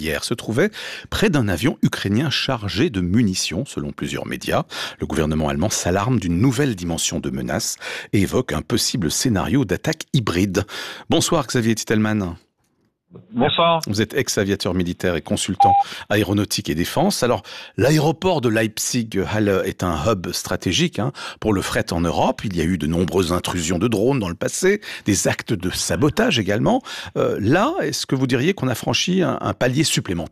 hier se trouvait près d'un avion ukrainien chargé de munitions, selon plusieurs médias. Le gouvernement allemand s'alarme d'une nouvelle dimension de menace et évoque un possible scénario d'attaque hybride. Bonsoir Xavier Titelman. Bonsoir. Vous êtes ex-aviateur militaire et consultant aéronautique et défense. Alors, l'aéroport de Leipzig-Halle est un hub stratégique pour le fret en Europe. Il y a eu de nombreuses intrusions de drones dans le passé, des actes de sabotage également. Là, est-ce que vous diriez qu'on a franchi un palier supplémentaire ?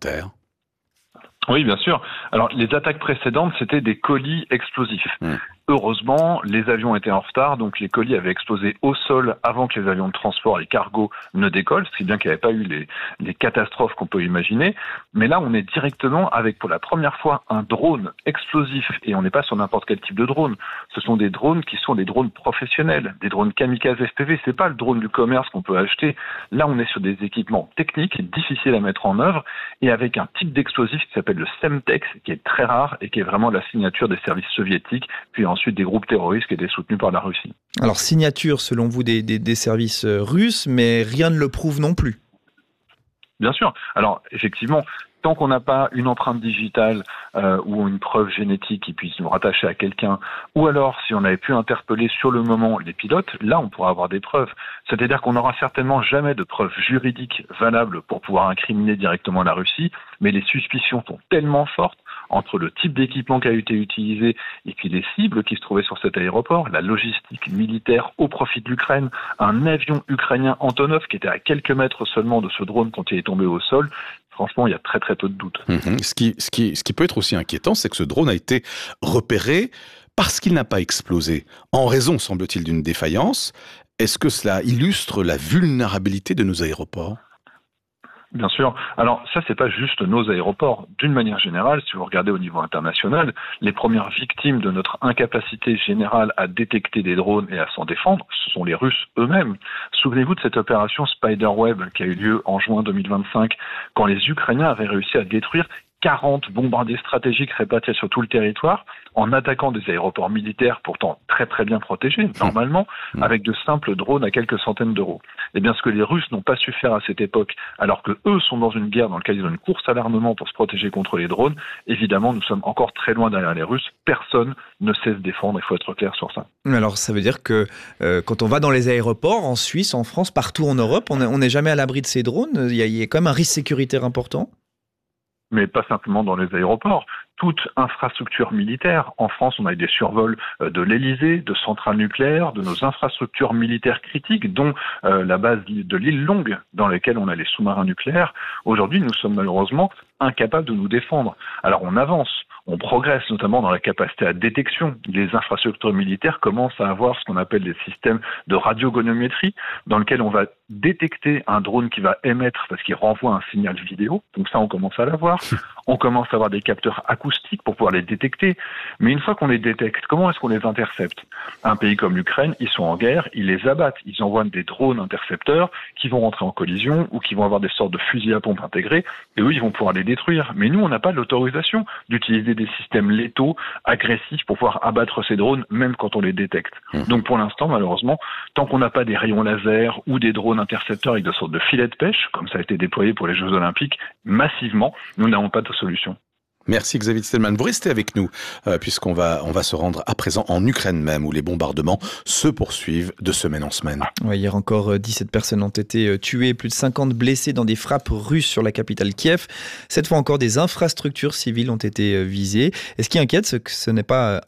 Oui, bien sûr. Alors, les attaques précédentes, c'était des colis explosifs. Heureusement, les avions étaient en retard, donc les colis avaient explosé au sol avant que les avions de transport, les cargos, ne décollent, ce qui est bien qu'il n'y avait pas eu les catastrophes qu'on peut imaginer. Mais là, on est directement avec, pour la première fois, un drone explosif, et on n'est pas sur n'importe quel type de drone. Ce sont des drones qui sont des drones professionnels, des drones kamikaze FPV. C'est pas le drone du commerce qu'on peut acheter. Là, on est sur des équipements techniques, difficiles à mettre en œuvre, et avec un type d'explosif qui s'appelle le Semtex, qui est très rare et qui est vraiment la signature des services soviétiques, puis ensuite des groupes terroristes qui étaient soutenus par la Russie. Alors, signature, selon vous, des services russes, mais rien ne le prouve non plus. Bien sûr. Alors, effectivement, tant qu'on n'a pas une empreinte digitale ou une preuve génétique qui puisse nous rattacher à quelqu'un, ou alors si on avait pu interpeller sur le moment les pilotes, là on pourra avoir des preuves. C'est-à-dire qu'on n'aura certainement jamais de preuves juridiques valables pour pouvoir incriminer directement la Russie, mais les suspicions sont tellement fortes entre le type d'équipement qui a été utilisé et puis les cibles qui se trouvaient sur cet aéroport, la logistique militaire au profit de l'Ukraine, un avion ukrainien Antonov qui était à quelques mètres seulement de ce drone quand il est tombé au sol. Franchement, il y a très très peu de doutes. Ce qui peut être aussi inquiétant, c'est que ce drone a été repéré parce qu'il n'a pas explosé, en raison, semble-t-il, d'une défaillance. Est-ce que cela illustre la vulnérabilité de nos aéroports ? Bien sûr. Alors ça, c'est pas juste nos aéroports. D'une manière générale, si vous regardez au niveau international, les premières victimes de notre incapacité générale à détecter des drones et à s'en défendre, ce sont les Russes eux-mêmes. Souvenez-vous de cette opération Spiderweb qui a eu lieu en juin 2025, quand les Ukrainiens avaient réussi à détruire 40 bombardiers stratégiques répartis sur tout le territoire en attaquant des aéroports militaires pourtant très très bien protégés, normalement, avec de simples drones à quelques centaines d'euros. Eh bien, ce que les Russes n'ont pas su faire à cette époque, alors que eux sont dans une guerre dans laquelle ils ont une course à l'armement pour se protéger contre les drones, évidemment, nous sommes encore très loin derrière les Russes. Personne ne sait se défendre, il faut être clair sur ça. Alors, ça veut dire que quand on va dans les aéroports, en Suisse, en France, partout en Europe, on n'est jamais à l'abri de ces drones. Il y a quand même un risque sécuritaire important. Mais pas simplement dans les aéroports. Toute infrastructure militaire. En France, on a eu des survols de l'Elysée, de centrales nucléaires, de nos infrastructures militaires critiques, dont la base de l'île Longue, dans laquelle on a les sous-marins nucléaires. Aujourd'hui, nous sommes malheureusement incapables de nous défendre. Alors on avance, on progresse notamment dans la capacité à détection. Les infrastructures militaires commencent à avoir ce qu'on appelle des systèmes de radiogonométrie, dans lequel on va détecter un drone qui va émettre parce qu'il renvoie un signal vidéo. Donc ça, on commence à l'avoir. On commence à avoir des capteurs acoustiques pour pouvoir les détecter. Mais une fois qu'on les détecte, comment est-ce qu'on les intercepte ? Un pays comme l'Ukraine, ils sont en guerre, ils les abattent. Ils envoient des drones intercepteurs qui vont rentrer en collision ou qui vont avoir des sortes de fusils à pompe intégrés et eux, ils vont pouvoir les détruire. Mais nous, on n'a pas l'autorisation d'utiliser des systèmes létaux, agressifs pour pouvoir abattre ces drones, même quand on les détecte. Donc pour l'instant, malheureusement, tant qu'on n'a pas des rayons laser ou des drones intercepteurs avec des sortes de filets de pêche, comme ça a été déployé pour les Jeux Olympiques, massivement, nous n'avons pas de solution. Merci Xavier Titelman. Vous restez avec nous, puisqu'on va se rendre à présent en Ukraine même, où les bombardements se poursuivent de semaine en semaine. Ouais, hier encore, 17 personnes ont été tuées, plus de 50 blessés dans des frappes russes sur la capitale Kiev. Cette fois encore, des infrastructures civiles ont été visées. Et ce qui inquiète, c'est que ce n'est pas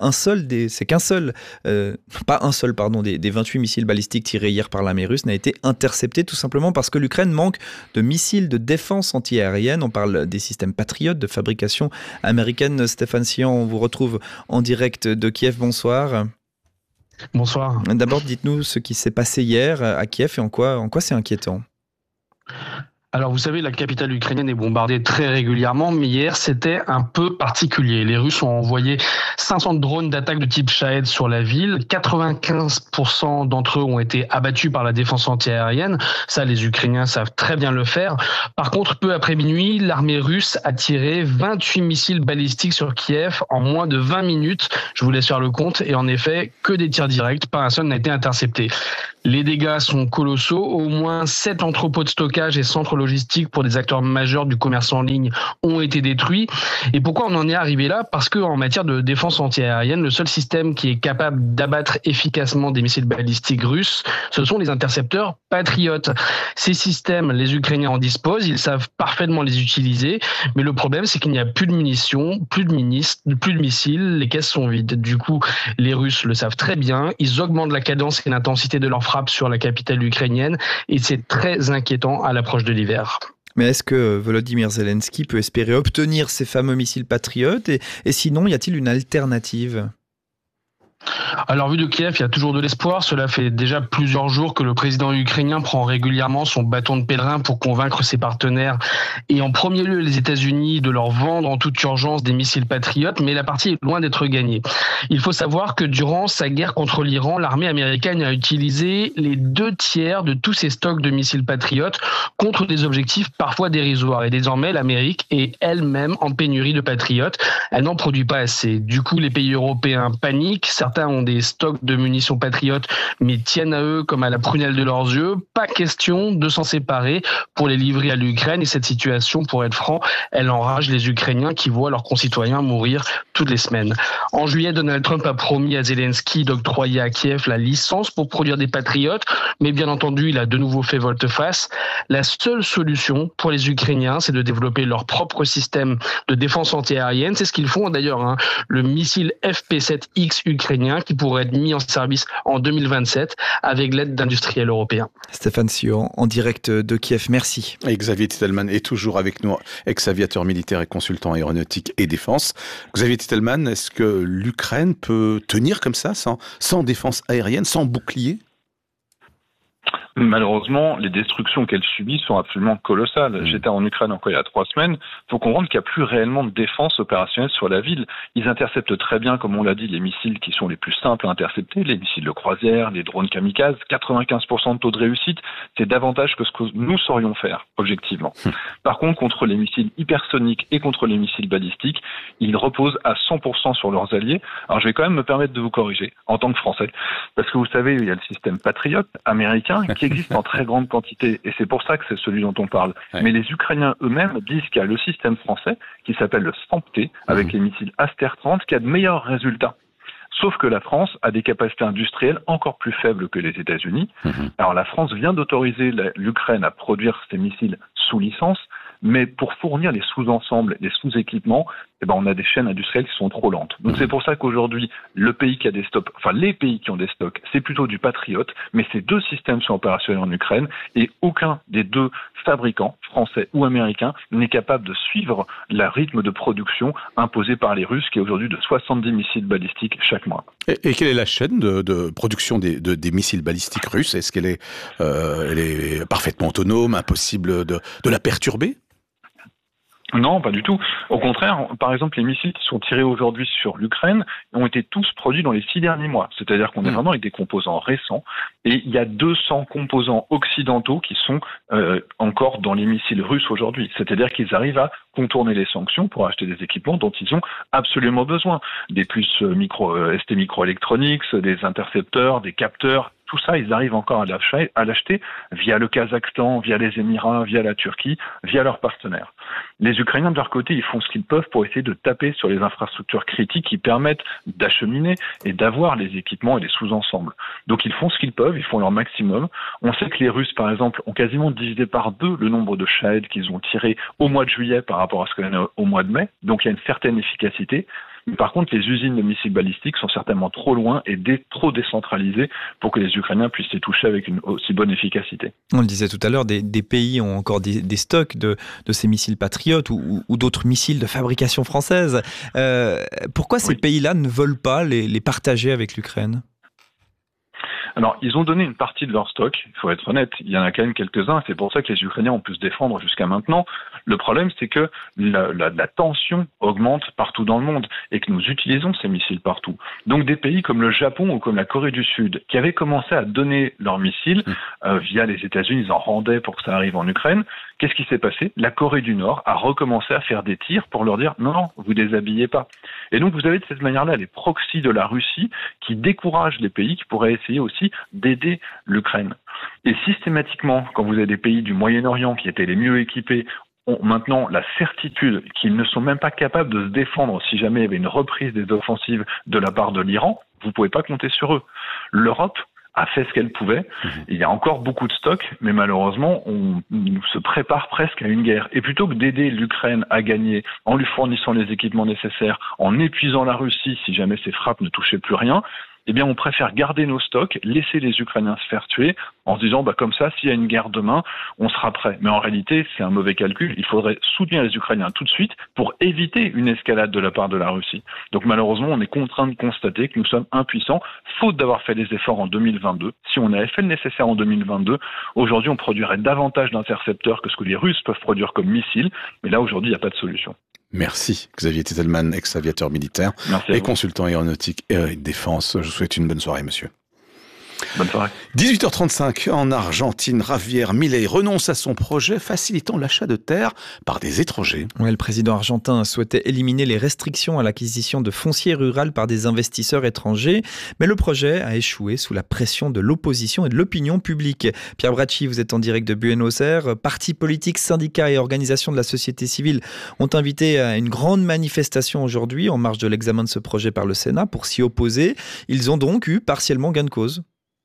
pas un seul, des 28 missiles balistiques tirés hier par l'armée russe n'a été intercepté, tout simplement parce que l'Ukraine manque de missiles de défense antiaérienne. On parle des systèmes Patriot de fabrication américaine. Stéphane Sion, on vous retrouve en direct de Kiev. Bonsoir. Bonsoir. D'abord, dites-nous ce qui s'est passé hier à Kiev et en quoi c'est inquiétant. Alors vous savez, la capitale ukrainienne est bombardée très régulièrement, mais hier c'était un peu particulier. Les Russes ont envoyé 500 drones d'attaque de type Shahed sur la ville. 95% d'entre eux ont été abattus par la défense antiaérienne. Ça, les Ukrainiens savent très bien le faire. Par contre, peu après minuit, l'armée russe a tiré 28 missiles balistiques sur Kiev en moins de 20 minutes. Je vous laisse faire le compte. Et en effet, que des tirs directs, pas un seul n'a été intercepté. Les dégâts sont colossaux. Au moins 7 entrepôts de stockage et centres logistiques pour des acteurs majeurs du commerce en ligne ont été détruits. Et pourquoi on en est arrivé là ? Parce qu'en matière de défense antiaérienne, le seul système qui est capable d'abattre efficacement des missiles balistiques russes, ce sont les intercepteurs Patriot. Ces systèmes, les Ukrainiens en disposent, ils savent parfaitement les utiliser, mais le problème c'est qu'il n'y a plus de munitions, plus de missiles, les caisses sont vides. Du coup, les Russes le savent très bien, ils augmentent la cadence et l'intensité de leur frappe sur la capitale ukrainienne et c'est très inquiétant à l'approche de l'hiver. Mais est-ce que Volodymyr Zelensky peut espérer obtenir ces fameux missiles patriotes et sinon, y a-t-il une alternative ? Alors, vu de Kiev, il y a toujours de l'espoir. Cela fait déjà plusieurs jours que le président ukrainien prend régulièrement son bâton de pèlerin pour convaincre ses partenaires et en premier lieu les États-Unis de leur vendre en toute urgence des missiles patriotes, mais la partie est loin d'être gagnée. Il faut savoir que durant sa guerre contre l'Iran, l'armée américaine a utilisé les 2/3 de tous ses stocks de missiles patriotes contre des objectifs parfois dérisoires. Et désormais, l'Amérique est elle-même en pénurie de patriotes. Elle n'en produit pas assez. Du coup, les pays européens paniquent. Certains ont des stocks de munitions patriotes, mais tiennent à eux comme à la prunelle de leurs yeux. Pas question de s'en séparer pour les livrer à l'Ukraine. Et cette situation, pour être franc, elle enrage les Ukrainiens qui voient leurs concitoyens mourir toutes les semaines. En juillet, Donald Trump a promis à Zelensky d'octroyer à Kiev la licence pour produire des patriotes, mais bien entendu, il a de nouveau fait volte-face. La seule solution pour les Ukrainiens, c'est de développer leur propre système de défense antiaérienne. C'est ce qu'ils font d'ailleurs, le missile FP7X ukrainien qui pourrait être mis en service en 2027 avec l'aide d'industriels européens. Stéphane Sion, en direct de Kiev, merci. Et Xavier Titelman est toujours avec nous, ex-aviateur militaire et consultant aéronautique et défense. Xavier Titelman, est-ce que l'Ukraine peut tenir comme ça, sans défense aérienne, sans bouclier ? Malheureusement, les destructions qu'elle subit sont absolument colossales. J'étais en Ukraine encore il y a 3 semaines. Il faut comprendre qu'il n'y a plus réellement de défense opérationnelle sur la ville. Ils interceptent très bien, comme on l'a dit, les missiles qui sont les plus simples à intercepter, les missiles de croisière, les drones kamikazes. 95% de taux de réussite, c'est davantage que ce que nous saurions faire, objectivement. Par contre les missiles hypersoniques et contre les missiles balistiques, ils reposent à 100% sur leurs alliés. Alors je vais quand même me permettre de vous corriger, en tant que Français. Parce que vous savez, il y a le système Patriot américain qui existe en très grande quantité, et c'est pour ça que c'est celui dont on parle. Ouais. Mais les Ukrainiens eux-mêmes disent qu'il y a le système français, qui s'appelle le SAMP-T, avec les missiles Aster-30, qui a de meilleurs résultats. Sauf que la France a des capacités industrielles encore plus faibles que les États-Unis. Alors la France vient d'autoriser l'Ukraine à produire ces missiles sous licence, mais pour fournir les sous-ensembles, les sous-équipements, on a des chaînes industrielles qui sont trop lentes. Donc c'est pour ça qu'aujourd'hui, les pays qui ont des stocks, c'est plutôt du Patriot, mais ces 2 systèmes sont opérationnels en Ukraine et aucun des 2 fabricants, français ou américains, n'est capable de suivre le rythme de production imposé par les Russes, qui est aujourd'hui de 70 missiles balistiques chaque mois. Et quelle est la chaîne de production des missiles balistiques russes ? Est-ce qu'elle est parfaitement autonome, impossible de la perturber ? Non, pas du tout. Au contraire, par exemple, les missiles qui sont tirés aujourd'hui sur l'Ukraine ont été tous produits dans les 6 derniers mois. C'est-à-dire qu'on est vraiment avec des composants récents. Et il y a 200 composants occidentaux qui sont encore dans les missiles russes aujourd'hui. C'est-à-dire qu'ils arrivent à contourner les sanctions pour acheter des équipements dont ils ont absolument besoin. Des puces ST microelectronics, des intercepteurs, des capteurs. Tout ça, ils arrivent encore à l'acheter via le Kazakhstan, via les Émirats, via la Turquie, via leurs partenaires. Les Ukrainiens, de leur côté, ils font ce qu'ils peuvent pour essayer de taper sur les infrastructures critiques qui permettent d'acheminer et d'avoir les équipements et les sous-ensembles. Donc ils font ce qu'ils peuvent, ils font leur maximum. On sait que les Russes, par exemple, ont quasiment divisé par 2 le nombre de Shahed qu'ils ont tirés au mois de juillet par rapport à ce qu'il y en a au mois de mai. Donc il y a une certaine efficacité. Mais par contre, les usines de missiles balistiques sont certainement trop loin et trop décentralisées pour que les Ukrainiens puissent les toucher avec une aussi bonne efficacité. On le disait tout à l'heure, des pays ont encore des stocks de ces missiles patriotes ou d'autres missiles de fabrication française. Pourquoi ces pays-là ne veulent pas les partager avec l'Ukraine ? Alors, ils ont donné une partie de leur stock, il faut être honnête, il y en a quand même quelques-uns, c'est pour ça que les Ukrainiens ont pu se défendre jusqu'à maintenant. Le problème, c'est que la tension augmente partout dans le monde et que nous utilisons ces missiles partout. Donc des pays comme le Japon ou comme la Corée du Sud, qui avaient commencé à donner leurs missiles via les États-Unis, ils en rendaient pour que ça arrive en Ukraine. Qu'est-ce qui s'est passé ? La Corée du Nord a recommencé à faire des tirs pour leur dire « Non, vous déshabillez pas ». Et donc vous avez de cette manière-là les proxys de la Russie qui découragent les pays qui pourraient essayer aussi Russie d'aider l'Ukraine. Et systématiquement, quand vous avez des pays du Moyen-Orient qui étaient les mieux équipés, ont maintenant la certitude qu'ils ne sont même pas capables de se défendre si jamais il y avait une reprise des offensives de la part de l'Iran, vous ne pouvez pas compter sur eux. L'Europe a fait ce qu'elle pouvait. Il y a encore beaucoup de stocks, mais malheureusement, on se prépare presque à une guerre. Et plutôt que d'aider l'Ukraine à gagner en lui fournissant les équipements nécessaires, en épuisant la Russie si jamais ses frappes ne touchaient plus rien, eh bien, on préfère garder nos stocks, laisser les Ukrainiens se faire tuer, en se disant, comme ça, s'il y a une guerre demain, on sera prêt. Mais en réalité, c'est un mauvais calcul. Il faudrait soutenir les Ukrainiens tout de suite pour éviter une escalade de la part de la Russie. Donc, malheureusement, on est contraint de constater que nous sommes impuissants, faute d'avoir fait les efforts en 2022. Si on avait fait le nécessaire en 2022, aujourd'hui, on produirait davantage d'intercepteurs que ce que les Russes peuvent produire comme missiles. Mais là, aujourd'hui, il n'y a pas de solution. Merci Xavier Tettelmann, ex-aviateur militaire et consultant aéronautique et défense. Je vous souhaite une bonne soirée, monsieur. Bonne soirée. 18h35 en Argentine, Javier Milei renonce à son projet facilitant l'achat de terres par des étrangers. Ouais, le président argentin souhaitait éliminer les restrictions à l'acquisition de foncier rural par des investisseurs étrangers, mais le projet a échoué sous la pression de l'opposition et de l'opinion publique. Pierre Bracci, vous êtes en direct de Buenos Aires. Partis politiques, syndicats et organisations de la société civile ont invité à une grande manifestation aujourd'hui en marge de l'examen de ce projet par le Sénat pour s'y opposer. Ils ont donc eu partiellement gain de cause.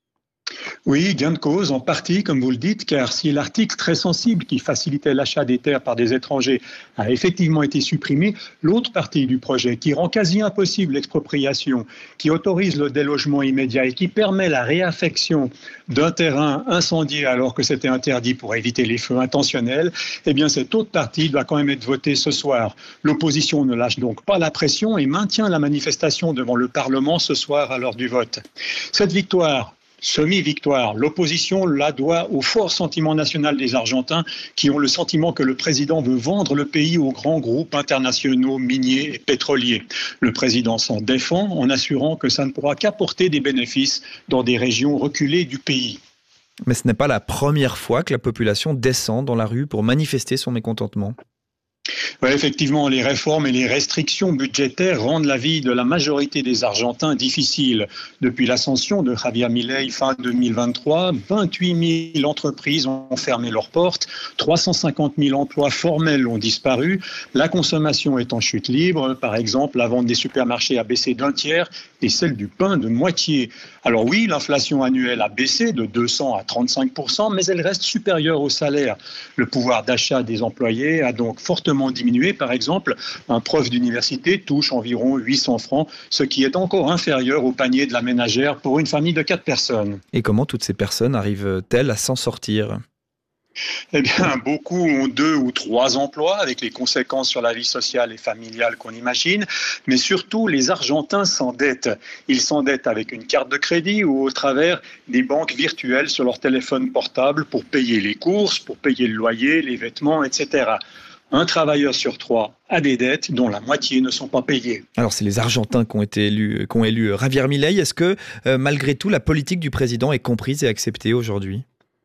Oui, gain de cause en partie, comme vous le dites, car si l'article très sensible qui facilitait l'achat des terres par des étrangers a effectivement été supprimé, l'autre partie du projet qui rend quasi impossible l'expropriation, qui autorise le délogement immédiat et qui permet la réaffection d'un terrain incendié alors que c'était interdit pour éviter les feux intentionnels, eh bien cette autre partie doit quand même être votée ce soir. L'opposition ne lâche donc pas la pression et maintient la manifestation devant le Parlement ce soir à l'heure du vote. Cette victoire, semi-victoire, l'opposition la doit au fort sentiment national des Argentins qui ont le sentiment que le président veut vendre le pays aux grands groupes internationaux miniers et pétroliers. Le président s'en défend en assurant que ça ne pourra qu'apporter des bénéfices dans des régions reculées du pays. Mais ce n'est pas la première fois que la population descend dans la rue pour manifester son mécontentement. Oui, effectivement, les réformes et les restrictions budgétaires rendent la vie de la majorité des Argentins difficile. Depuis l'ascension de Javier Milei fin 2023, 28 000 entreprises ont fermé leurs portes, 350 000 emplois formels ont disparu, la consommation est en chute libre. Par exemple, la vente des supermarchés a baissé d'un tiers et celle du pain de moitié. Alors oui, l'inflation annuelle a baissé de 200 à 35%, mais elle reste supérieure au salaire. Le pouvoir d'achat des employés a donc fortement diminué. Par exemple, un prof d'université touche environ 800 francs, ce qui est encore inférieur au panier de la ménagère pour une famille de 4 personnes. Et comment toutes ces personnes arrivent-elles à s'en sortir ? Eh bien, beaucoup ont 2 ou 3 emplois avec les conséquences sur la vie sociale et familiale qu'on imagine. Mais surtout, les Argentins s'endettent. Ils s'endettent avec une carte de crédit ou au travers des banques virtuelles sur leur téléphone portable pour payer les courses, pour payer le loyer, les vêtements, etc. Un travailleur sur 3 a des dettes dont la moitié ne sont pas payées. Alors, c'est les Argentins qui ont élu Javier Milei. Est-ce que, malgré tout, la politique du président est comprise et acceptée aujourd'hui ?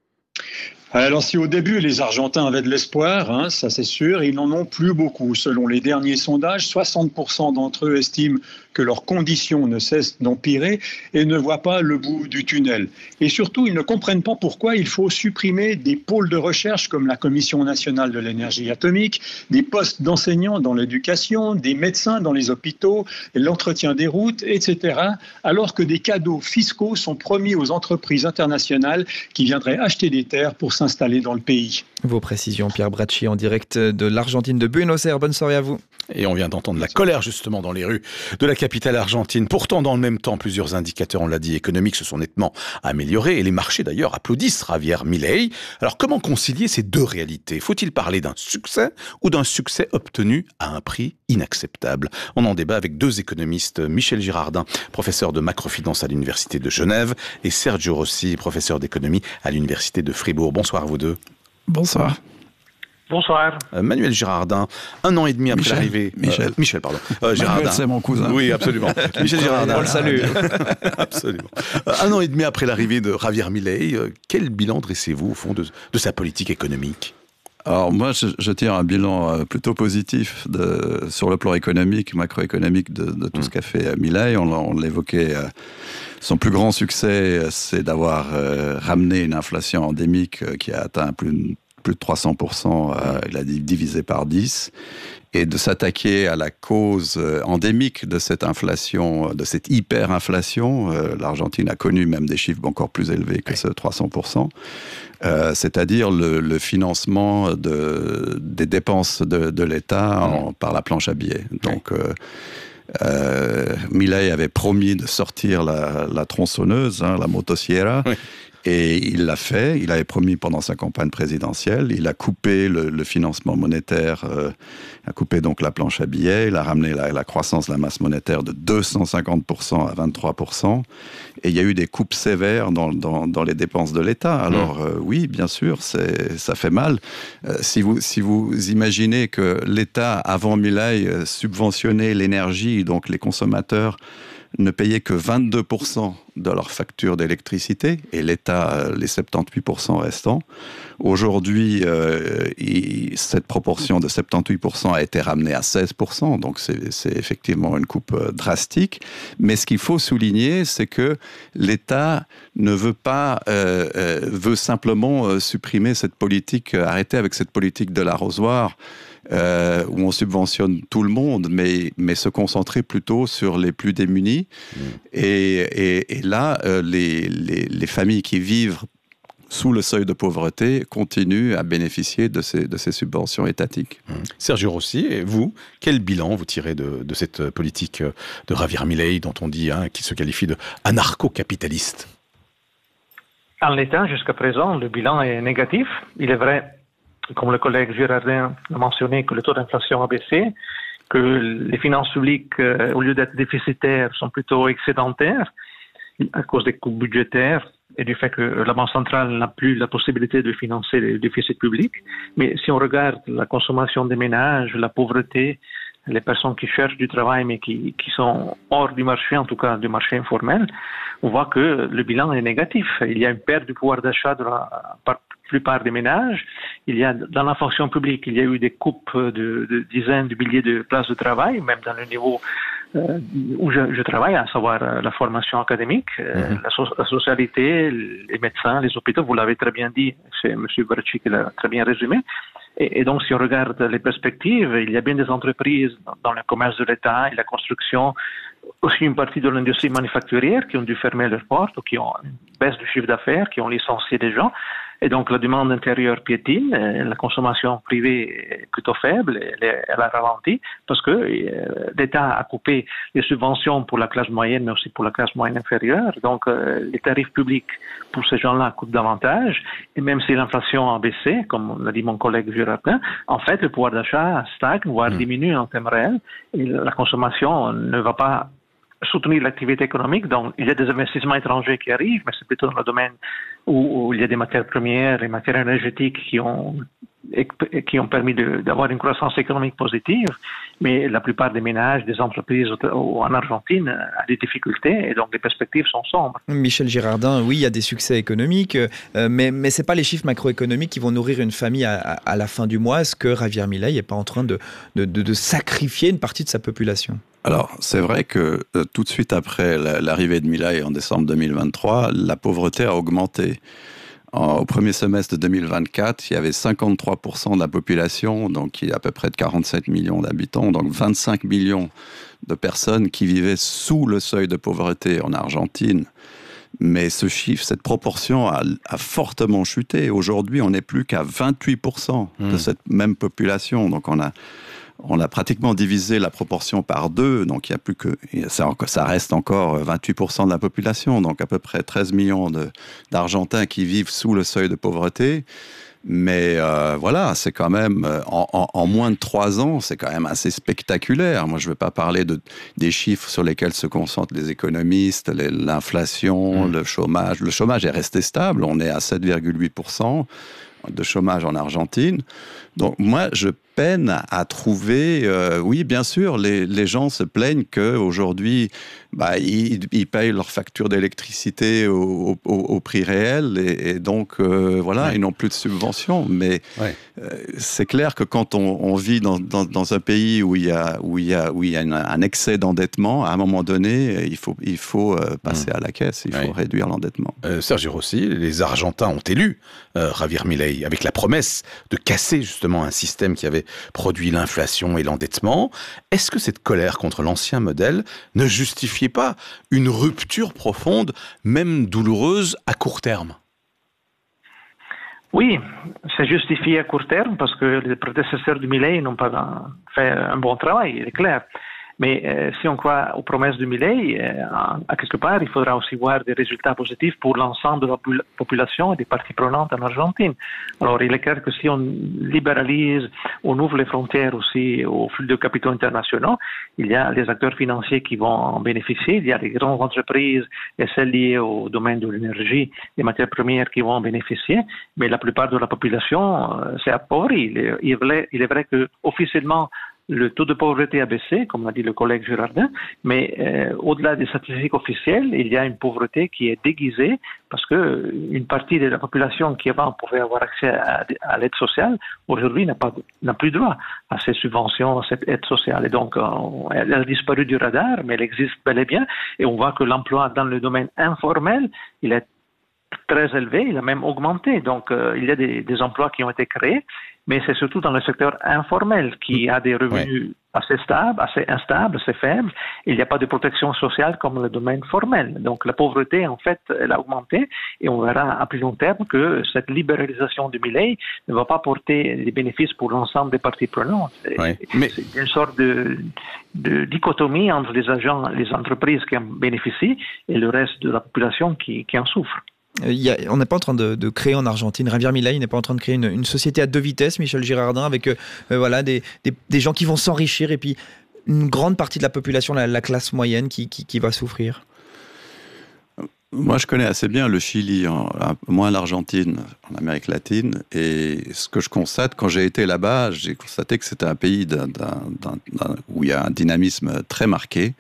Alors si au début les Argentins avaient de l'espoir, ça c'est sûr, ils n'en ont plus beaucoup. Selon les derniers sondages, 60% d'entre eux estiment que leurs conditions ne cessent d'empirer et ne voient pas le bout du tunnel. Et surtout, ils ne comprennent pas pourquoi il faut supprimer des pôles de recherche comme la Commission nationale de l'énergie atomique, des postes d'enseignants dans l'éducation, des médecins dans les hôpitaux, l'entretien des routes, etc. Alors que des cadeaux fiscaux sont promis aux entreprises internationales qui viendraient acheter des terres pour s'installer dans le pays. Vos précisions, Pierre Bracci, en direct de l'Argentine de Buenos Aires. Bonne soirée à vous. Et on vient d'entendre la colère justement dans les rues de la capitale argentine. Pourtant, dans le même temps, plusieurs indicateurs, on l'a dit, économiques se sont nettement améliorés et les marchés d'ailleurs applaudissent Javier Milei. Alors comment concilier ces deux réalités ? Faut-il parler d'un succès ou d'un succès obtenu à un prix inacceptable ? On en débat avec 2 économistes, Michel Girardin, professeur de macrofinance à l'Université de Genève, et Sergio Rossi, professeur d'économie à l'Université de Fribourg. Bonsoir à vous deux. Bonsoir. Bonsoir. Manuel Girardin, 1 an et demi après l'arrivée... Michel, pardon. Girardin. C'est mon cousin. Oui, absolument. Michel Girardin. On le salue. Absolument. 1 an et demi après l'arrivée de Javier Milei, quel bilan dressez-vous au fond de sa politique économique ? Alors moi, je tire un bilan plutôt positif sur le plan économique, macroéconomique de tout ce qu'a fait Milei. On l'évoquait, son plus grand succès, c'est d'avoir ramené une inflation endémique qui a atteint plus de 300%, il a divisé par 10, et de s'attaquer à la cause endémique de cette inflation, de cette hyperinflation. L'Argentine a connu même des chiffres encore plus élevés que ce 300%. C'est-à-dire le financement des dépenses de l'État par la planche à billets. Donc, Milei avait promis de sortir la tronçonneuse, la motosierra, et il l'a fait. Il avait promis pendant sa campagne présidentielle. Il a coupé le financement monétaire, a coupé donc la planche à billets. Il a ramené la croissance de la masse monétaire de 250% à 23%. Et il y a eu des coupes sévères dans les dépenses de l'État. Alors oui, bien sûr, ça fait mal. Si vous imaginez que l'État, avant Milei, subventionnait l'énergie, donc les consommateurs ne payaient que 22% de leur facture d'électricité, et l'État, les 78% restants. Aujourd'hui, cette proportion de 78% a été ramenée à 16%, donc c'est effectivement une coupe drastique. Mais ce qu'il faut souligner, c'est que l'État ne veut pas, veut simplement supprimer cette politique, arrêter avec cette politique de l'arrosoir, où on subventionne tout le monde, mais se concentrer plutôt sur les plus démunis. Et là, les familles qui vivent sous le seuil de pauvreté continuent à bénéficier de ces subventions étatiques. Sergio Rossi, et vous, quel bilan vous tirez de cette politique de Javier Milei, dont on dit qu'il se qualifie de anarcho-capitaliste? En l'état, jusqu'à présent, le bilan est négatif. Il est vrai, comme le collègue Girardin l'a mentionné, que le taux d'inflation a baissé, que les finances publiques, au lieu d'être déficitaires, sont plutôt excédentaires à cause des coupes budgétaires et du fait que la Banque centrale n'a plus la possibilité de financer les déficits publics. Mais si on regarde la consommation des ménages, la pauvreté, les personnes qui cherchent du travail mais qui sont hors du marché, en tout cas du marché informel, on voit que le bilan est négatif. Il y a une perte du pouvoir d'achat de la plupart des ménages. Il y a, dans la fonction publique, il y a eu des coupes de dizaines de milliers de places de travail, même dans le niveau où je travaille, à savoir la formation académique, la socialité, les médecins, les hôpitaux, vous l'avez très bien dit, c'est M. Verci qui l'a très bien résumé. Et donc, si on regarde les perspectives, il y a bien des entreprises dans le commerce de l'État et la construction, aussi une partie de l'industrie manufacturière qui ont dû fermer leurs portes ou qui ont une baisse du chiffre d'affaires, qui ont licencié des gens. Et donc, la demande intérieure piétine, la consommation privée est plutôt faible, elle a ralenti parce que l'État a coupé les subventions pour la classe moyenne, mais aussi pour la classe moyenne inférieure. Donc, les tarifs publics pour ces gens-là coûtent davantage. Et même si l'inflation a baissé, comme l'a dit mon collègue Girardin, en fait, le pouvoir d'achat stagne, voire diminue en termes réels. Et la consommation ne va pas soutenir l'activité économique. Donc, il y a des investissements étrangers qui arrivent, mais c'est plutôt dans le domaine où il y a des matières premières et matières énergétiques qui ont permis d'avoir une croissance économique positive. Mais la plupart des ménages, des entreprises en Argentine ont des difficultés et donc les perspectives sont sombres. Michel Girardin, oui, il y a des succès économiques, mais ce n'est pas les chiffres macroéconomiques qui vont nourrir une famille à la fin du mois. Est-ce que Javier Milei n'est pas en train de sacrifier une partie de sa population ? Alors, c'est vrai que tout de suite après l'arrivée de Milei en décembre 2023, la pauvreté a augmenté. Au premier semestre de 2024, il y avait 53% de la population, donc il y a à peu près de 47 millions d'habitants, donc 25 millions de personnes qui vivaient sous le seuil de pauvreté en Argentine. Mais ce chiffre, cette proportion a fortement chuté. Aujourd'hui, on n'est plus qu'à 28% de cette même population. Donc on a pratiquement divisé la proportion par deux, donc il y a plus que ça reste encore 28% de la population, donc à peu près 13 millions d'Argentins qui vivent sous le seuil de pauvreté. Mais voilà, c'est quand même, en moins de 3 ans, c'est quand même assez spectaculaire. Moi, je ne veux pas parler des chiffres sur lesquels se concentrent les économistes, l'inflation, le chômage. Le chômage est resté stable, on est à 7,8% de chômage en Argentine. Donc moi, je peine à trouver. Oui, bien sûr, les gens se plaignent qu'aujourd'hui, ils payent leur facture d'électricité au prix réel et donc, voilà, ils n'ont plus de subventions. Mais c'est clair que quand on vit dans un pays où il y a un excès d'endettement, à un moment donné, il faut passer à la caisse, il faut réduire l'endettement. Sergio Rossi, les Argentins ont élu Javier Milei avec la promesse de casser justement un système qui avait produit l'inflation et l'endettement. Est-ce que cette colère contre l'ancien modèle ne justifiait pas une rupture profonde, même douloureuse, à court terme? Oui, c'est justifié à court terme parce que les prédécesseurs de Milei n'ont pas fait un bon travail, il est clair. Mais si on croit aux promesses de Milei, à quelque part, il faudra aussi voir des résultats positifs pour l'ensemble de la population et des parties prenantes en Argentine. Alors, il est clair que si on libéralise, on ouvre les frontières aussi au flux de capitaux internationaux, il y a les acteurs financiers qui vont en bénéficier, il y a les grandes entreprises et celles liées au domaine de l'énergie, des matières premières qui vont en bénéficier, mais la plupart de la population s'est appauvrie. Il est vrai que officiellement, le taux de pauvreté a baissé, comme l'a dit le collègue Girardin, mais au-delà des statistiques officielles, il y a une pauvreté qui est déguisée parce que une partie de la population qui avant pouvait avoir accès à l'aide sociale, aujourd'hui n'a plus droit à ces subventions, à cette aide sociale. Et donc, elle a disparu du radar, mais elle existe bel et bien. Et on voit que l'emploi dans le domaine informel, il est très élevé, il a même augmenté. Donc, il y a des emplois qui ont été créés, mais c'est surtout dans le secteur informel qui a des revenus assez stables, assez instables, assez faibles. Il n'y a pas de protection sociale comme le domaine formel. Donc, la pauvreté, en fait, elle a augmenté et on verra à plus long terme que cette libéralisation du Milei ne va pas porter des bénéfices pour l'ensemble des parties prenantes. Mais c'est une sorte de dichotomie entre les agents, les entreprises qui en bénéficient et le reste de la population qui en souffre. On n'est pas en train de créer en Argentine, Javier Milei n'est pas en train de créer une société à deux vitesses, Michel Girardin, avec des gens qui vont s'enrichir et puis une grande partie de la population, la classe moyenne, qui va souffrir. Moi, je connais assez bien le Chili, moins l'Argentine, en Amérique latine. Et ce que je constate, quand j'ai été là-bas, j'ai constaté que c'était un pays où il y a un dynamisme très marqué.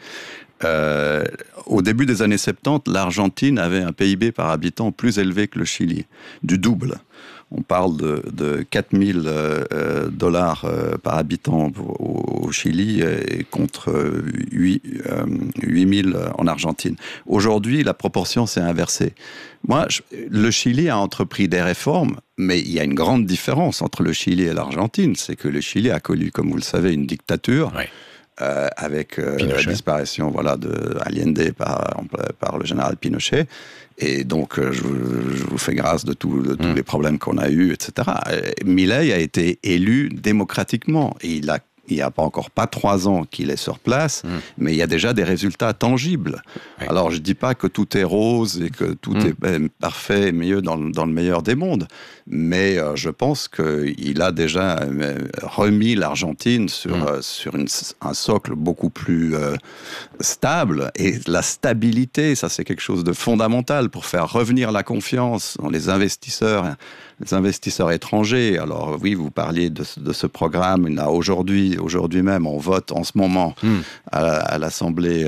Au début des années 70, l'Argentine avait un PIB par habitant plus élevé que le Chili, du double. On parle de 4 000 dollars par habitant au Chili contre 8 000 en Argentine. Aujourd'hui, la proportion s'est inversée. Le Chili a entrepris des réformes, mais il y a une grande différence entre le Chili et l'Argentine. C'est que le Chili a connu, comme vous le savez, une dictature. Avec la disparition de Allende par le général Pinochet. Et donc, je vous fais grâce de tous les problèmes qu'on a eus, etc. Milei a été élu démocratiquement. Et il n'y a pas 3 ans qu'il est sur place, mais il y a déjà des résultats tangibles. Alors, je ne dis pas que tout est rose et que tout est parfait et mieux dans le meilleur des mondes, mais je pense qu'il a déjà remis l'Argentine sur un socle beaucoup plus stable. Et la stabilité, ça c'est quelque chose de fondamental pour faire revenir la confiance dans les investisseurs étrangers. Alors oui, vous parliez de ce programme. Là, aujourd'hui même, on vote en ce moment à l'Assemblée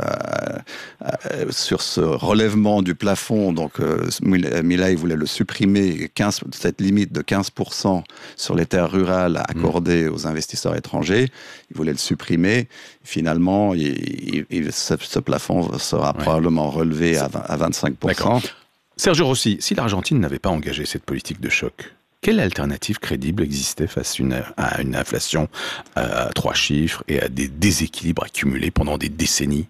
sur ce relèvement du plafond. Donc Milei voulait le supprimer, cette limite de 15% sur les terres rurales accordées aux investisseurs étrangers. Il voulait le supprimer. Finalement, ce plafond sera probablement relevé à 25%. D'accord. Sergio Rossi, si l'Argentine n'avait pas engagé cette politique de choc, quelle alternative crédible existait face à une inflation à 3 chiffres et à des déséquilibres accumulés pendant des décennies?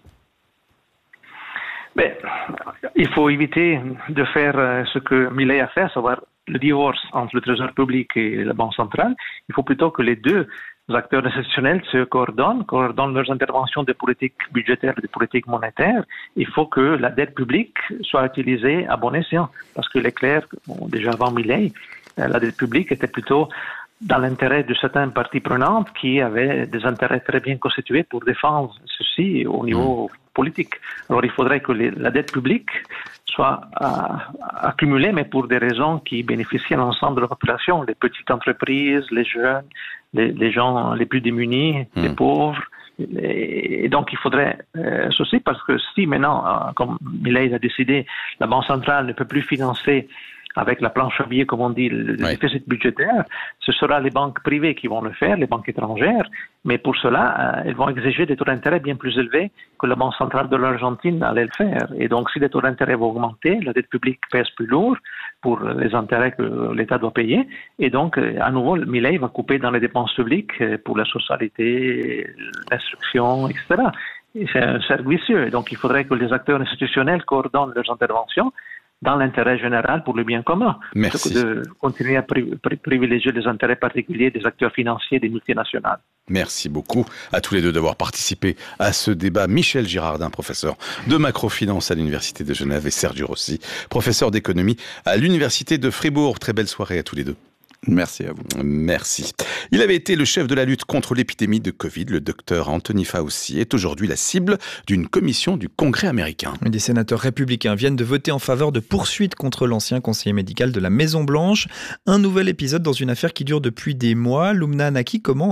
Il faut éviter de faire ce que Milei a fait, à savoir le divorce entre le Trésor public et la Banque centrale. Il faut plutôt que les deux acteurs institutionnels se coordonnent leurs interventions de politique budgétaire et de politique monétaire. Il faut que la dette publique soit utilisée à bon escient. Parce qu'il est clair, déjà avant Milei, la dette publique était plutôt dans l'intérêt de certaines parties prenantes qui avaient des intérêts très bien constitués pour défendre ceci au niveau politique. Alors il faudrait que la dette publique soit accumulée, mais pour des raisons qui bénéficient à l'ensemble de la population, les petites entreprises, les jeunes, les gens les plus démunis, les pauvres. Et donc, il faudrait ceci parce que si maintenant, comme Milei a décidé, la Banque centrale ne peut plus financer avec la planche à billets, comme on dit, le déficit budgétaire, ce sera les banques privées qui vont le faire, les banques étrangères, mais pour cela, elles vont exiger des taux d'intérêt bien plus élevés que la Banque centrale de l'Argentine allait le faire. Et donc, si les taux d'intérêt vont augmenter, la dette publique pèse plus lourd pour les intérêts que l'État doit payer. Et donc, à nouveau, Milei va couper dans les dépenses publiques pour la socialité, l'instruction, etc. Et c'est un cercle vicieux. Donc, il faudrait que les acteurs institutionnels coordonnent leurs interventions dans l'intérêt général pour le bien commun. Merci. Plutôt que de continuer à privilégier les intérêts particuliers des acteurs financiers des multinationales. Merci beaucoup à tous les deux d'avoir participé à ce débat. Michel Girardin, professeur de macrofinance à l'Université de Genève, et Sergio Rossi, professeur d'économie à l'Université de Fribourg. Très belle soirée à tous les deux. Merci à vous. Merci. Il avait été le chef de la lutte contre l'épidémie de Covid. Le docteur Anthony Fauci est aujourd'hui la cible d'une commission du Congrès américain. Des sénateurs républicains viennent de voter en faveur de poursuites contre l'ancien conseiller médical de la Maison-Blanche. Un nouvel épisode dans une affaire qui dure depuis des mois. Lumna Naki, comment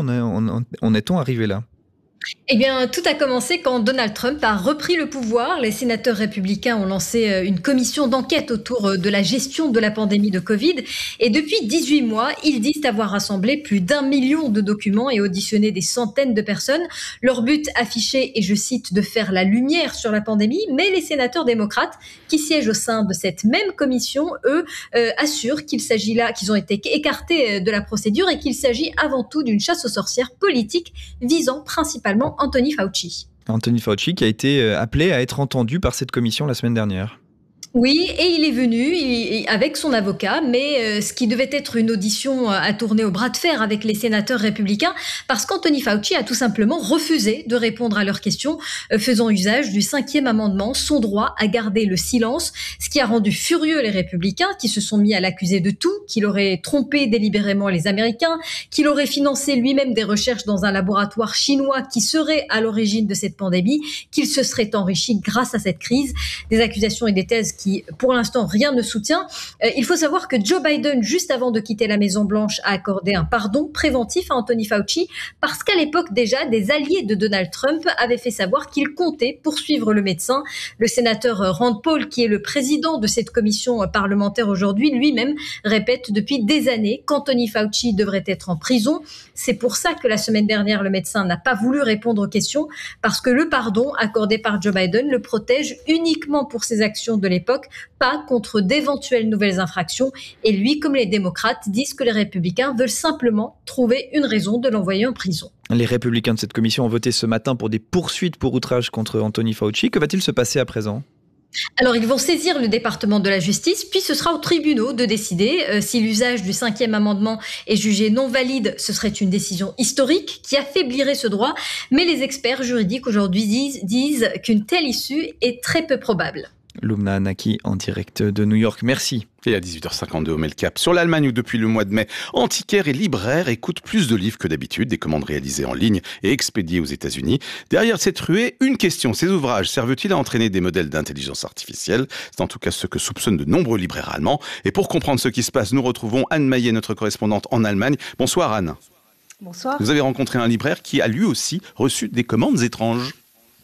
en est-on arrivé là ? Eh bien, tout a commencé quand Donald Trump a repris le pouvoir. Les sénateurs républicains ont lancé une commission d'enquête autour de la gestion de la pandémie de Covid. Et depuis 18 mois, ils disent avoir rassemblé plus d'1 million de documents et auditionné des centaines de personnes. Leur but affiché est, je cite, de faire la lumière sur la pandémie. Mais les sénateurs démocrates qui siègent au sein de cette même commission, eux, assurent qu'il s'agit là, qu'ils ont été écartés de la procédure et qu'il s'agit avant tout d'une chasse aux sorcières politique visant principalement Anthony Fauci. Anthony Fauci qui a été appelé à être entendu par cette commission la semaine dernière. Oui, et il est venu avec son avocat, mais ce qui devait être une audition a tourné au bras de fer avec les sénateurs républicains parce qu'Anthony Fauci a tout simplement refusé de répondre à leurs questions, faisant usage du 5e amendement, son droit à garder le silence, ce qui a rendu furieux les républicains qui se sont mis à l'accuser de tout, qu'il aurait trompé délibérément les Américains, qu'il aurait financé lui-même des recherches dans un laboratoire chinois qui serait à l'origine de cette pandémie, qu'il se serait enrichi grâce à cette crise, des accusations et des thèses qui, pour l'instant, rien ne soutient. Il faut savoir que Joe Biden, juste avant de quitter la Maison-Blanche, a accordé un pardon préventif à Anthony Fauci parce qu'à l'époque déjà, des alliés de Donald Trump avaient fait savoir qu'ils comptaient poursuivre le médecin. Le sénateur Rand Paul, qui est le président de cette commission parlementaire aujourd'hui, lui-même répète depuis des années qu'Anthony Fauci devrait être en prison. C'est pour ça que la semaine dernière, le médecin n'a pas voulu répondre aux questions parce que le pardon accordé par Joe Biden le protège uniquement pour ses actions de l'époque, pas contre d'éventuelles nouvelles infractions. Et lui, comme les démocrates, disent que les républicains veulent simplement trouver une raison de l'envoyer en prison. Les républicains de cette commission ont voté ce matin pour des poursuites pour outrage contre Anthony Fauci. Que va-t-il se passer à présent ? Alors, ils vont saisir le département de la justice, puis ce sera aux tribunaux de décider si l'usage du 5e amendement est jugé non valide. Ce serait une décision historique qui affaiblirait ce droit. Mais les experts juridiques aujourd'hui disent qu'une telle issue est très peu probable. Lumna Naki en direct de New York. Merci. Et à 18h52 au Melcap, sur l'Allemagne où depuis le mois de mai, antiquaires et libraires écoutent plus de livres que d'habitude, des commandes réalisées en ligne et expédiées aux États-Unis. Derrière cette ruée, une question, ces ouvrages servent-ils à entraîner des modèles d'intelligence artificielle ? C'est en tout cas ce que soupçonnent de nombreux libraires allemands. Et pour comprendre ce qui se passe, nous retrouvons Anne Maillet, notre correspondante en Allemagne. Bonsoir Anne. Bonsoir. Vous avez rencontré un libraire qui a lui aussi reçu des commandes étranges.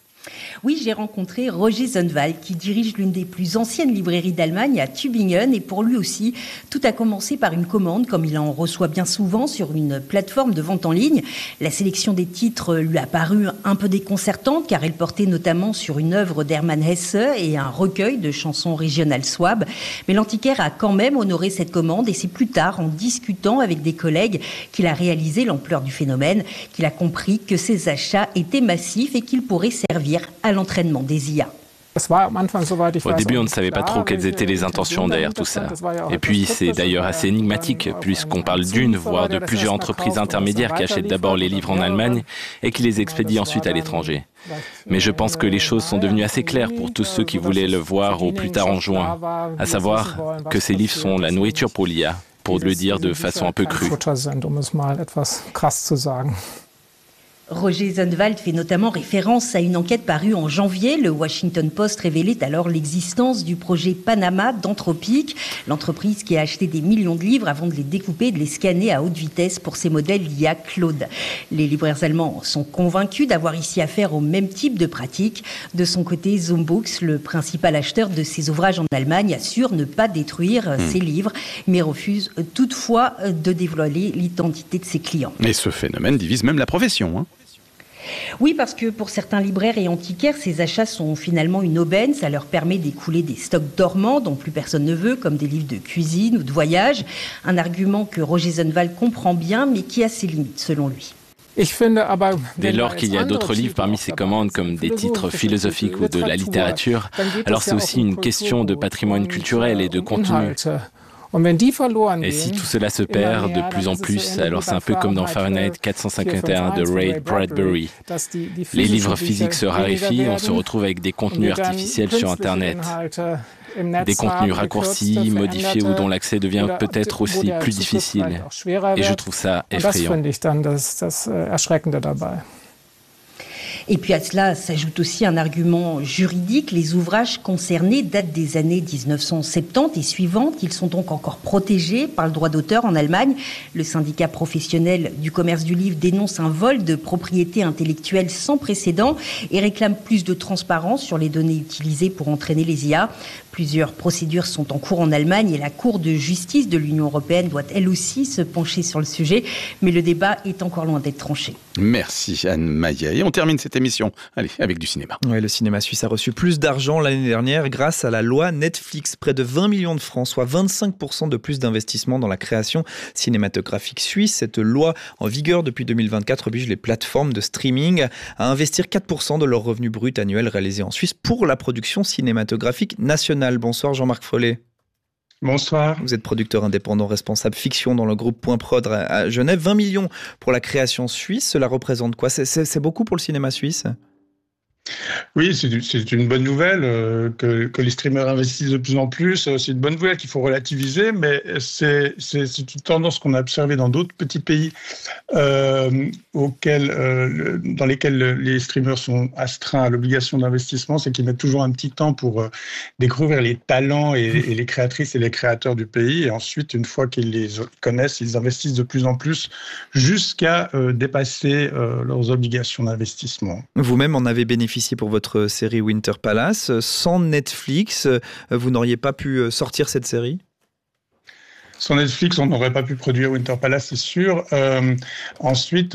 Oui, j'ai rencontré Roger Zonnewald, qui dirige l'une des plus anciennes librairies d'Allemagne, à Tübingen. Et pour lui aussi, tout a commencé par une commande, comme il en reçoit bien souvent sur une plateforme de vente en ligne. La sélection des titres lui a paru un peu déconcertante, car elle portait notamment sur une œuvre d'Hermann Hesse et un recueil de chansons régionales souabes. Mais l'antiquaire a quand même honoré cette commande, et c'est plus tard, en discutant avec des collègues, qu'il a réalisé l'ampleur du phénomène, qu'il a compris que ses achats étaient massifs et qu'ils pourraient servir à l'entraînement des IA. Au début, on ne savait pas trop quelles étaient les intentions derrière tout ça. Et puis, c'est d'ailleurs assez énigmatique, puisqu'on parle d'une, voire de plusieurs entreprises intermédiaires qui achètent d'abord les livres en Allemagne et qui les expédient ensuite à l'étranger. Mais je pense que les choses sont devenues assez claires pour tous ceux qui voulaient le voir au plus tard en juin, à savoir que ces livres sont la nourriture pour l'IA, pour le dire de façon un peu crue. Roger Zundvald fait notamment référence à une enquête parue en janvier. Le Washington Post révélait alors l'existence du projet Panama d'Anthropic, l'entreprise qui a acheté des millions de livres avant de les découper et de les scanner à haute vitesse pour ses modèles l'IA Claude. Les libraires allemands sont convaincus d'avoir ici affaire au même type de pratique. De son côté, Zoom-Books, le principal acheteur de ces ouvrages en Allemagne, assure ne pas détruire ses livres, mais refuse toutefois de dévoiler l'identité de ses clients. Et ce phénomène divise même la profession, hein. Oui, parce que pour certains libraires et antiquaires, ces achats sont finalement une aubaine. Ça leur permet d'écouler des stocks dormants dont plus personne ne veut, comme des livres de cuisine ou de voyage. Un argument que Roger Zundvald comprend bien, mais qui a ses limites, selon lui. Dès lors qu'il y a d'autres livres parmi ces commandes, comme des titres philosophiques ou de la littérature, alors c'est aussi une question de patrimoine culturel et de contenu. Et si tout cela se perd de plus en plus, alors c'est un peu comme dans Fahrenheit 451 de Ray Bradbury. Les livres physiques se raréfient, on se retrouve avec des contenus artificiels sur Internet. Des contenus raccourcis, modifiés ou dont l'accès devient peut-être aussi plus difficile. Et je trouve ça effrayant. Et puis à cela s'ajoute aussi un argument juridique. Les ouvrages concernés datent des années 1970 et suivantes. Ils sont donc encore protégés par le droit d'auteur en Allemagne. Le syndicat professionnel du commerce du livre dénonce un vol de propriété intellectuelle sans précédent et réclame plus de transparence sur les données utilisées pour entraîner les IA. Plusieurs procédures sont en cours en Allemagne et la Cour de justice de l'Union européenne doit elle aussi se pencher sur le sujet. Mais le débat est encore loin d'être tranché. Merci Anne Maillet. Et on termine cette émission, allez, avec du cinéma. Oui, le cinéma suisse a reçu plus d'argent l'année dernière grâce à la loi Netflix. Près de 20 millions de francs, soit 25% de plus d'investissement dans la création cinématographique suisse. Cette loi, en vigueur depuis 2024, oblige les plateformes de streaming à investir 4% de leurs revenus bruts annuels réalisés en Suisse pour la production cinématographique nationale. Bonsoir Jean-Marc Follet. Bonsoir. Vous êtes producteur indépendant responsable fiction dans le groupe Point Prod à Genève. 20 millions pour la création suisse, cela représente quoi ? C'est beaucoup pour le cinéma suisse ? Oui, c'est une bonne nouvelle que les streamers investissent de plus en plus. C'est une bonne nouvelle qu'il faut relativiser, mais c'est une tendance qu'on a observée dans d'autres petits pays dans lesquels les streamers sont astreints à l'obligation d'investissement. C'est qu'ils mettent toujours un petit temps pour découvrir les talents et les créatrices et les créateurs du pays. Et ensuite, une fois qu'ils les connaissent, ils investissent de plus en plus jusqu'à dépasser leurs obligations d'investissement. Vous-même en avez bénéficié pour votre série Winter Palace. Sans Netflix, vous n'auriez pas pu sortir cette série ? Sans Netflix, on n'aurait pas pu produire Winter Palace, c'est sûr. Ensuite,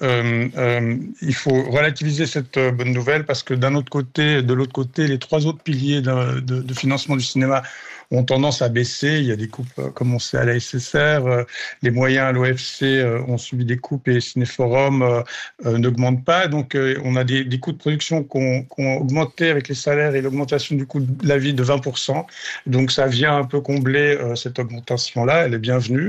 il faut relativiser cette bonne nouvelle parce que de l'autre côté, les trois autres piliers de financement du cinéma ont tendance à baisser. Il y a des coupes, comme on sait, à la SSR. Les moyens à l'OFC ont subi des coupes et Cinéforum n'augmentent pas. Donc, on a des coûts de production qui ont augmenté avec les salaires et l'augmentation du coût de la vie de 20%. Donc, ça vient un peu combler cette augmentation-là. Elle est bienvenue.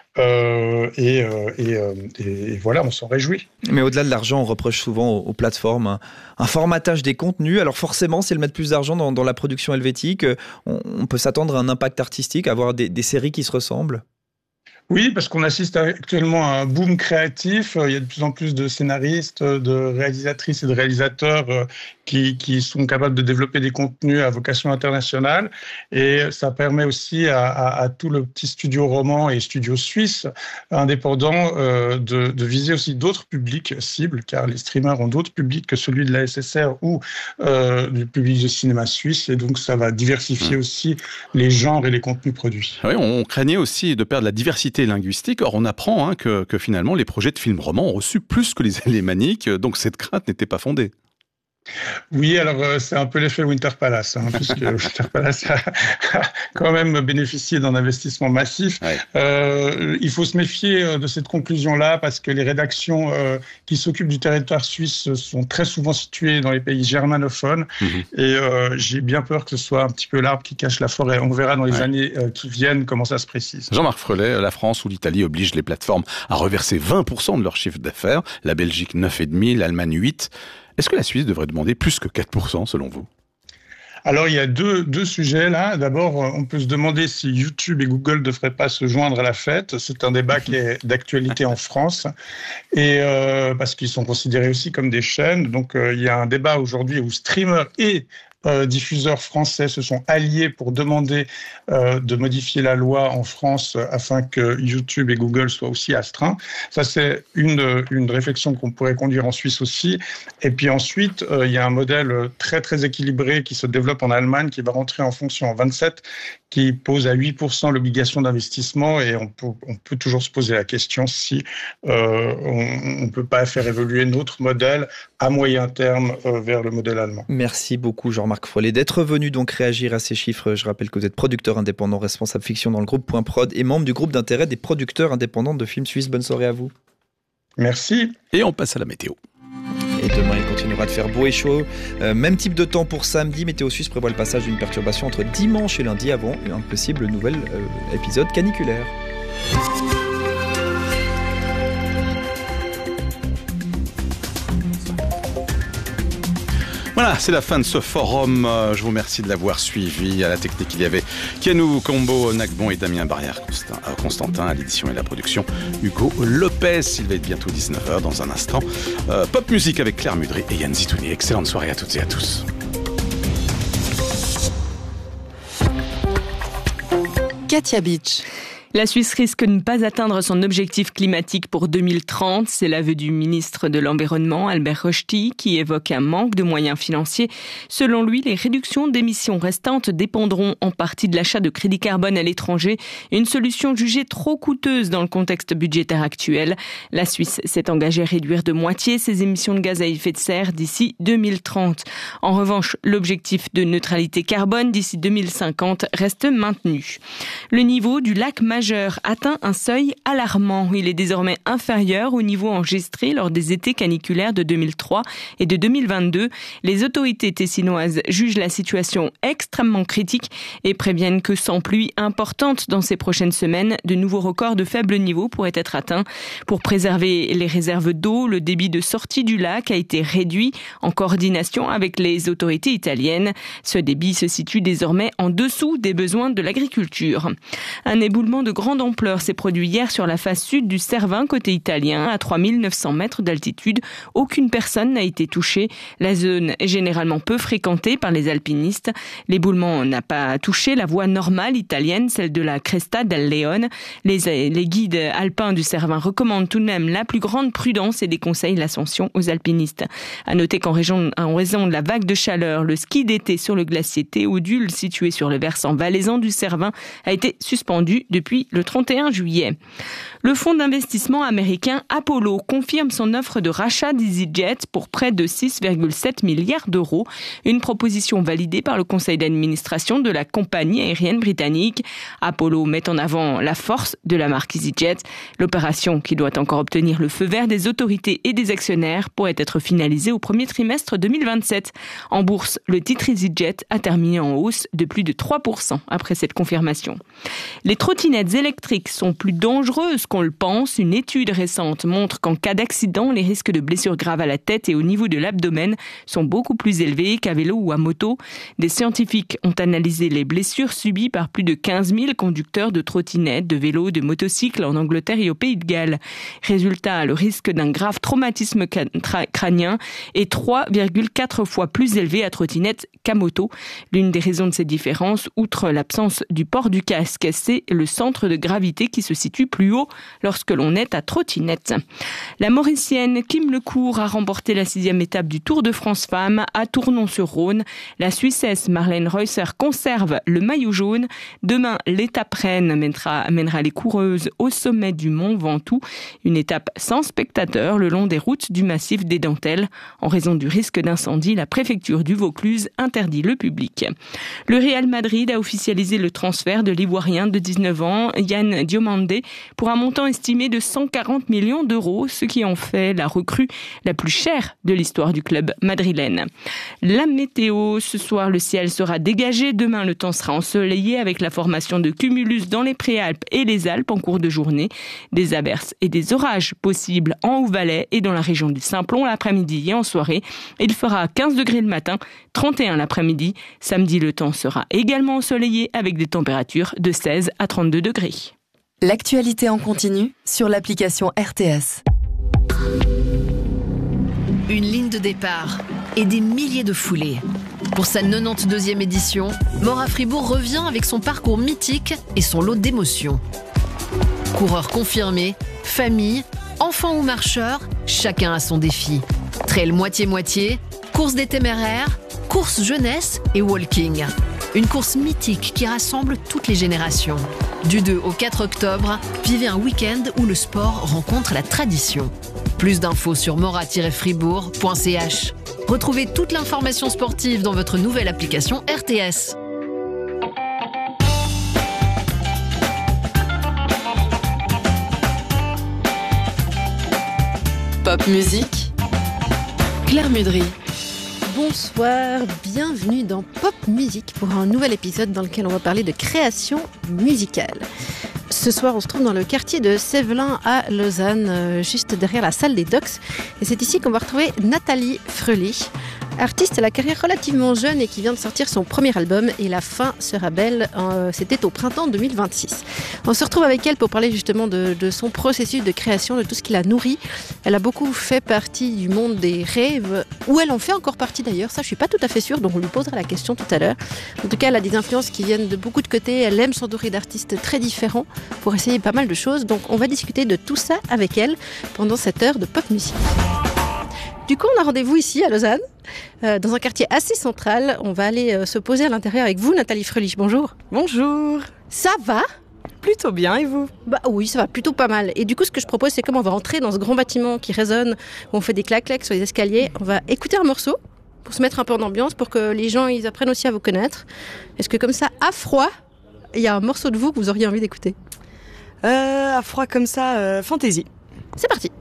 Et voilà, on s'en réjouit. Mais au-delà de l'argent, on reproche souvent aux plateformes un formatage des contenus. Alors forcément, si elles mettent plus d'argent dans la production helvétique, on peut s'attendre à un impact artistique, à avoir des séries qui se ressemblent. Oui, parce qu'on assiste actuellement à un boom créatif. Il y a de plus en plus de scénaristes, de réalisatrices et de réalisateurs qui sont capables de développer des contenus à vocation internationale. Et ça permet aussi à tout le petit studio roman et studio suisse indépendant de viser aussi d'autres publics cibles, car les streamers ont d'autres publics que celui de la SSR ou du public de cinéma suisse. Et donc, ça va diversifier aussi les genres et les contenus produits. Oui, on craignait aussi de perdre la diversité linguistique. Or, on apprend que finalement, les projets de films romans ont reçu plus que les alémaniques, donc cette crainte n'était pas fondée. Oui, alors c'est un peu l'effet Winter Palace, puisque Winter Palace a quand même bénéficié d'un investissement massif. Ouais. Il faut se méfier de cette conclusion-là, parce que les rédactions qui s'occupent du territoire suisse sont très souvent situées dans les pays germanophones, et j'ai bien peur que ce soit un petit peu l'arbre qui cache la forêt. On verra dans les années qui viennent comment ça se précise. Jean-Marc Frelet, la France ou l'Italie obligent les plateformes à reverser 20% de leur chiffre d'affaires, la Belgique 9,5%, l'Allemagne 8%. Est-ce que la Suisse devrait demander plus que 4% selon vous ? Alors, il y a deux sujets là. D'abord, on peut se demander si YouTube et Google ne devraient pas se joindre à la fête. C'est un débat qui est d'actualité en France, et parce qu'ils sont considérés aussi comme des chaînes. Donc, il y a un débat aujourd'hui où streamers et diffuseurs français se sont alliés pour demander de modifier la loi en France afin que YouTube et Google soient aussi astreints. Ça, c'est une réflexion qu'on pourrait conduire en Suisse aussi. Et puis ensuite, il y a un modèle très, très équilibré qui se développe en Allemagne, qui va rentrer en fonction en 27, qui pose à 8% l'obligation d'investissement. Et on peut toujours se poser la question si on ne peut pas faire évoluer notre modèle à moyen terme vers le modèle allemand. Merci beaucoup, Jean-Marc Froilet, d'être venu donc réagir à ces chiffres. Je rappelle que vous êtes producteur indépendant, responsable fiction dans le groupe Point Prod et membre du groupe d'intérêt des producteurs indépendants de films suisses. Bonne soirée à vous. Merci. Et on passe à la météo. Et demain, il continuera de faire beau et chaud. Même type de temps pour samedi. Météo Suisse prévoit le passage d'une perturbation entre dimanche et lundi avant un possible nouvel épisode caniculaire. Voilà, c'est la fin de ce forum. Je vous remercie de l'avoir suivi. À la technique, il y avait Kianou Combo, Nagbon et Damien Barrière-Constantin. À l'édition et la production, Hugo Lopez. Il va être bientôt 19h dans un instant. Pop musique avec Claire Mudry et Yann Zitouni. Excellente soirée à toutes et à tous. Katia Beach. La Suisse risque de ne pas atteindre son objectif climatique pour 2030. C'est l'aveu du ministre de l'Environnement, Albert Rochety, qui évoque un manque de moyens financiers. Selon lui, les réductions d'émissions restantes dépendront en partie de l'achat de crédits carbone à l'étranger, une solution jugée trop coûteuse dans le contexte budgétaire actuel. La Suisse s'est engagée à réduire de moitié ses émissions de gaz à effet de serre d'ici 2030. En revanche, l'objectif de neutralité carbone d'ici 2050 reste maintenu. Le niveau du lac majeur atteint un seuil alarmant. Il est désormais inférieur au niveau enregistré lors des étés caniculaires de 2003 et de 2022. Les autorités tessinoises jugent la situation extrêmement critique et préviennent que sans pluie importante dans ces prochaines semaines, de nouveaux records de faible niveau pourraient être atteints. Pour préserver les réserves d'eau, le débit de sortie du lac a été réduit en coordination avec les autorités italiennes. Ce débit se situe désormais en dessous des besoins de l'agriculture. Un éboulement de grande ampleur s'est produit hier sur la face sud du Cervin côté italien, à 3900 mètres d'altitude. Aucune personne n'a été touchée. La zone est généralement peu fréquentée par les alpinistes. L'éboulement n'a pas touché la voie normale italienne, celle de la Cresta del Leone. Les guides alpins du Cervin recommandent tout de même la plus grande prudence et déconseillent l'ascension aux alpinistes. À noter qu'en raison de la vague de chaleur, le ski d'été sur le glacier Théodule, situé sur le versant valaisan du Cervin, a été suspendu depuis le 31 juillet. Le fonds d'investissement américain Apollo confirme son offre de rachat d'EasyJet pour près de 6,7 milliards d'euros, une proposition validée par le conseil d'administration de la compagnie aérienne britannique. Apollo met en avant la force de la marque EasyJet. L'opération, qui doit encore obtenir le feu vert des autorités et des actionnaires, pourrait être finalisée au premier trimestre 2027. En bourse, le titre EasyJet a terminé en hausse de plus de 3% après cette confirmation. Les trottinettes électriques sont plus dangereuses qu'on le pense. Une étude récente montre qu'en cas d'accident, les risques de blessures graves à la tête et au niveau de l'abdomen sont beaucoup plus élevés qu'à vélo ou à moto. Des scientifiques ont analysé les blessures subies par plus de 15 000 conducteurs de trottinettes, de vélos, de motocycles en Angleterre et au Pays de Galles. Résultat, le risque d'un grave traumatisme crânien est 3,4 fois plus élevé à trottinette qu'à moto. L'une des raisons de ces différences, outre l'absence du port du casque, c'est le centre de gravité qui se situe plus haut lorsque l'on est à trottinette. La Mauricienne Kim Lecourt a remporté la 6e étape du Tour de France Femmes à Tournon-sur-Rhône. La Suissesse Marlène Reusser conserve le maillot jaune. Demain, l'étape reine mènera les coureuses au sommet du Mont Ventoux. Une étape sans spectateurs le long des routes du massif des Dentelles. En raison du risque d'incendie, la préfecture du Vaucluse interdit le public. Le Real Madrid a officialisé le transfert de l'Ivoirien de 19 ans l'attaquant Yann Diomande pour un montant estimé de 140 millions d'euros, ce qui en fait la recrue la plus chère de l'histoire du club madrilène. La météo, ce soir le ciel sera dégagé, demain le temps sera ensoleillé avec la formation de cumulus dans les Préalpes et les Alpes en cours de journée, des averses et des orages possibles en Haut-Valais et dans la région du Simplon l'après-midi et en soirée. Il fera 15 degrés le matin, 31 l'après-midi. Samedi, le temps sera également ensoleillé avec des températures de 16 à 32 degrés. L'actualité en continu sur l'application RTS. Une ligne de départ et des milliers de foulées. Pour sa 92e édition, Maura Fribourg revient avec son parcours mythique et son lot d'émotions. Coureurs confirmés, famille, enfants ou marcheurs, chacun a son défi. Trail moitié-moitié, course des téméraires, course jeunesse et walking. Une course mythique qui rassemble toutes les générations. Du 2 au 4 octobre, vivez un week-end où le sport rencontre la tradition. Plus d'infos sur mora-fribourg.ch. Retrouvez toute l'information sportive dans votre nouvelle application RTS. Pop Musique, Claire Mudry. Bonsoir, bienvenue dans Pop Musique pour un nouvel épisode dans lequel on va parler de création musicale. Ce soir, on se trouve dans le quartier de Sévelin à Lausanne, juste derrière la salle des Docks. Et c'est ici qu'on va retrouver Nathalie Fröhlich, artiste à la carrière relativement jeune et qui vient de sortir son premier album. Et la fin sera belle, c'était au printemps 2026. On se retrouve avec elle pour parler justement de son processus de création, de tout ce qui la nourrit. Elle a beaucoup fait partie du monde des rêves, où elle en fait encore partie d'ailleurs. Ça, je suis pas tout à fait sûre, donc on lui posera la question tout à l'heure. En tout cas, elle a des influences qui viennent de beaucoup de côtés. Elle aime s'entourer d'artistes très différents pour essayer pas mal de choses. Donc on va discuter de tout ça avec elle pendant cette heure de pop musique. Du coup, on a rendez-vous ici à Lausanne, dans un quartier assez central. On va aller se poser à l'intérieur avec vous, Nathalie Fröhlich. Bonjour. Bonjour. Ça va ? Plutôt bien, et vous ? Bah oui, ça va plutôt pas mal. Et du coup, ce que je propose, c'est comme on va entrer dans ce grand bâtiment qui résonne, où on fait des clac-clacs sur les escaliers, on va écouter un morceau pour se mettre un peu en ambiance, pour que les gens ils apprennent aussi à vous connaître. Est-ce que comme ça, à froid, il y a un morceau de vous que vous auriez envie d'écouter ? À froid comme ça, Fantaisie. C'est parti.